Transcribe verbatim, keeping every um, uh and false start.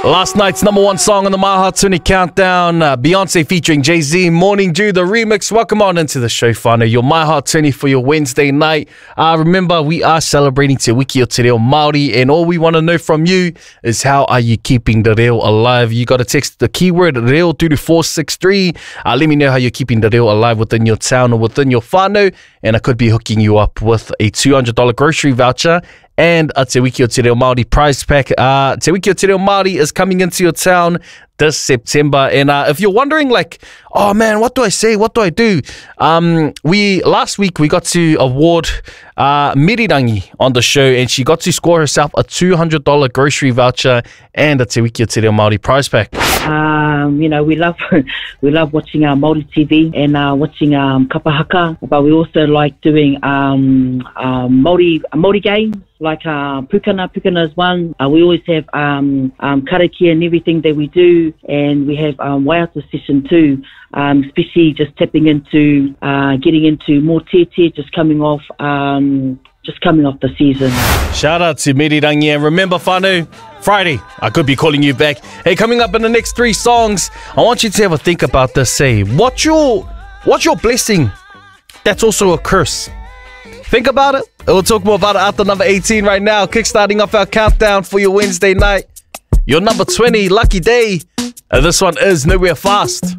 Last night's number one song on the My Heart twenty Countdown, uh, Beyonce featuring Jay-Z, Morning Dew, the remix. Welcome on into the show, whānau. Your My Heart twenty for your Wednesday night. Uh, remember, we are celebrating Te Wiki o Te Reo Māori, and all we want to know from you is how are you keeping the reo alive? You got to text the keyword reo two to four six three. Uh, let me know how you're keeping the reo alive within your town or within your whānau, and I could be hooking you up with a two hundred dollars grocery voucher and a Te Wiki o Te Reo Māori prize pack. Uh, Te Wiki o Te Reo Māori is coming into your town this September. And uh, if you're wondering, like, oh man, what do I say? What do I do? Um, we last week we got to award uh, Mirirangi on the show, and she got to score herself a two hundred dollars grocery voucher and a Te Wiki o Te Reo Māori prize pack. Um, you know, we love we love watching our Māori T V and uh, watching um, kapahaka, but we also like doing um, uh, Māori Māori games. Like uh, Pukana, Pukana is one. Uh, we always have um, um, karakia and everything that we do, and we have um, waiata session too, um, especially just tapping into, uh, getting into more tete, just coming off, um, just coming off the season. Shout out to Mirirangi, and remember, whānau, Friday, I could be calling you back. Hey, coming up in the next three songs, I want you to have a think about this. Say, what's your, what's your blessing that's also a curse? Think about it. We'll talk more about it after number eighteen right now. Kickstarting off our countdown for your Wednesday night. Your number twenty, lucky day. And this one is Nowhere Fast.